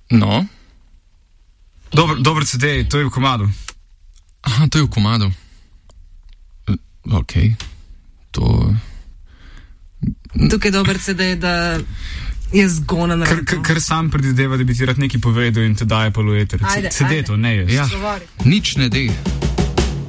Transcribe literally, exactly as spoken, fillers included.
No? Dober, dober C D, to je v komadu. Aha, to je v komadu. Ok, to... Tukaj je dober C D, da je zgonen. Ker, ker, ker sam predvideva, da bi ti rad nekaj povedal in te daje polujeter. Ajde, C D ajde. to, ne jaz. Ja, nič ne dej.